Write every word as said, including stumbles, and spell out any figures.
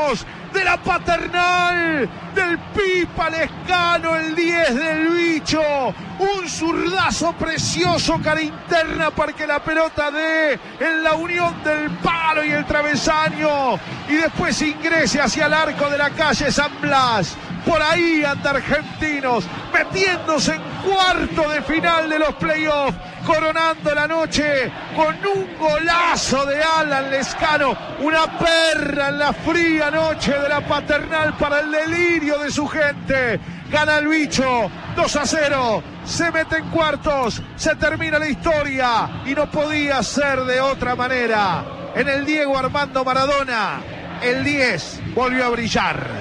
argentinos de la Paternal, del Pipa Lescano, el diez del Bicho, un zurdazo precioso, cara interna para que la pelota dé en la unión del palo y el travesaño y después ingrese hacia el arco de la calle San Blas. Por ahí anda Argentinos, metiéndose en cuarto de final de los playoffs, coronando la noche con un golazo de Alan Lescano, una perra en la fría noche de la Paternal para el delirio de su gente. Gana el Bicho, dos a cero, se mete en cuartos, se termina la historia y no podía ser de otra manera. En el Diego Armando Maradona, el diez volvió a brillar.